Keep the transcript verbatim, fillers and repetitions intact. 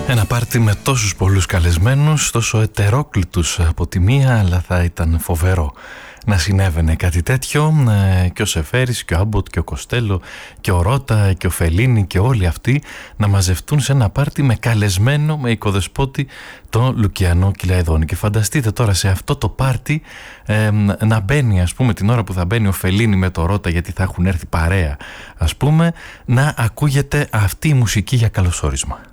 Ένα πάρτι με τόσους πολλούς καλεσμένους, τόσο ετερόκλητους από τη μία, αλλά θα ήταν φοβερό να συνέβαινε κάτι τέτοιο, ε, και ο Σεφέρης και ο Άμποτ και ο Κοστέλο και ο Ρώτα και ο Φελίνη και όλοι αυτοί να μαζευτούν σε ένα πάρτι με καλεσμένο, με οικοδεσπότη τον Λουκιανό Κυλαϊδόνη. Και φανταστείτε τώρα σε αυτό το πάρτι ε, να μπαίνει, ας πούμε, την ώρα που θα μπαίνει ο Φελίνη με το Ρώτα, γιατί θα έχουν έρθει παρέα, ας πούμε, να ακούγεται αυτή η μουσική για καλωσόρισμα.